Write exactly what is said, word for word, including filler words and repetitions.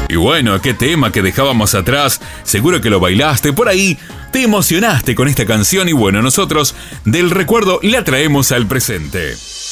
Y bueno, qué tema que dejábamos atrás. Seguro que lo bailaste por ahí, te emocionaste con esta canción y bueno, nosotros del recuerdo la traemos al presente.